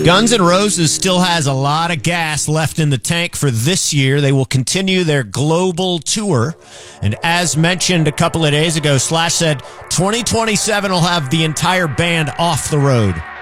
Guns N' Roses still has a lot of gas left in the tank for this year. They will continue their global tour. And as mentioned a couple of days ago, Slash said 2027 will have the entire band off the road.